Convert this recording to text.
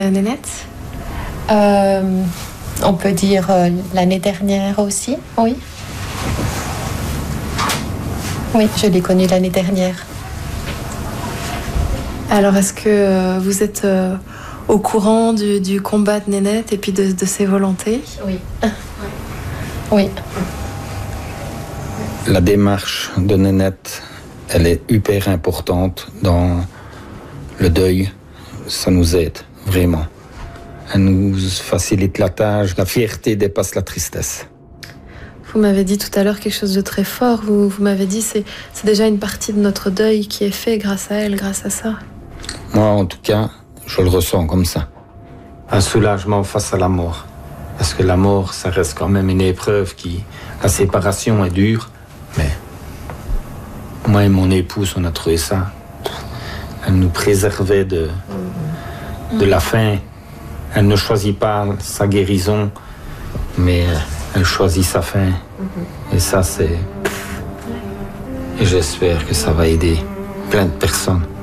Nénette? On peut dire l'année dernière aussi, oui. Oui, je l'ai connue l'année dernière. Alors, est-ce que vous êtes au courant du combat de Nénette et puis de ses volontés? Oui. Oui. La démarche de Nénette, elle est hyper importante dans le deuil. Ça nous aide, vraiment. Elle nous facilite la tâche. La fierté dépasse la tristesse. Vous m'avez dit tout à l'heure quelque chose de très fort. Vous m'avez dit c'est déjà une partie de notre deuil qui est fait grâce à elle, grâce à ça. Moi, en tout cas, je le ressens comme ça. Un soulagement face à la mort. Parce que la mort, ça reste quand même une épreuve qui... La séparation est dure, mais... Moi et mon épouse, on a trouvé ça. Elle nous préservait de la faim. Elle ne choisit pas sa guérison, mais elle choisit sa faim. Et ça, c'est... Et j'espère que ça va aider plein de personnes.